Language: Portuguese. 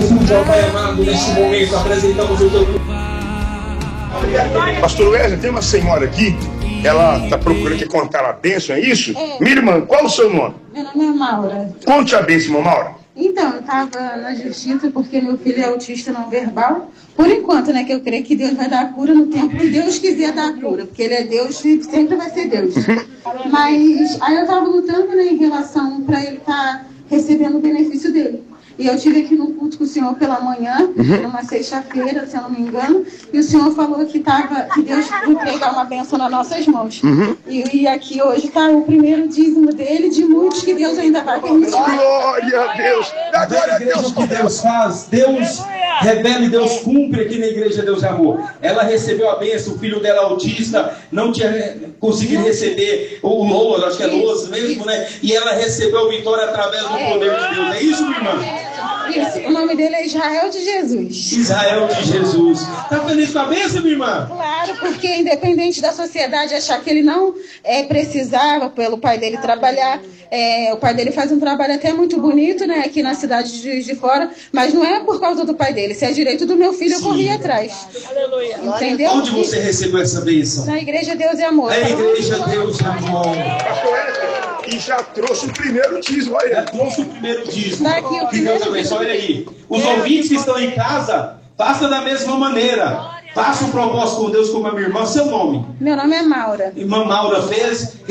Jesus, ó Pai amado, neste momento apresentamos o teu... Pastor Wesley, tem uma senhora aqui, ela está procurando que contar a bênção, é isso? É. Minha irmã, qual o seu nome? Meu nome é Maura. Conte a bênção, irmã Maura. Então, eu estava na justiça porque meu filho é autista não verbal. Por enquanto, né, que eu creio que Deus vai dar a cura no tempo que Deus quiser dar a cura, porque Ele é Deus e sempre vai ser Deus. Mas aí eu estava lutando, né, em relação para ele estar recebendo o benefício dele. E eu estive aqui no culto com o senhor pela manhã, numa sexta-feira, se eu não me engano, e o senhor falou que Deus ia pegar uma bênção nas nossas mãos. E aqui hoje está o primeiro dízimo dele, de muitos que Deus ainda vai permitir. Glória a Deus! Glória a Deus, o que Deus faz, Deus revela e Deus cumpre aqui na igreja Deus é Amor. Ela recebeu a bênção, o filho dela autista não tinha conseguido receber o Loas, acho que é Loas mesmo, né? E ela recebeu a vitória através do poder de Deus. É isso, minha irmã? Isso, o nome dele é Israel de Jesus. Israel de Jesus. Está feliz com a bênção, minha irmã? Claro, porque independente da sociedade achar que ele não precisava pelo pai dele trabalhar, o pai dele faz um trabalho até muito bonito, né, aqui na cidade de Juiz de Fora, mas não é por causa do pai dele, se é direito do meu filho, eu corri atrás. Aleluia. Entendeu? Onde você recebeu essa bênção? Na igreja Deus é Amor. Na igreja Deus é Amor. E já trouxe o primeiro dízimo aí. Já trouxe o primeiro dízimo. Tá aqui o Que Deus abençoe. Olha aí. Os ouvintes que estão em casa, façam da mesma maneira. Faça um propósito com Deus como a minha irmã. Seu nome? Meu nome é Maura. Irmã Maura fez.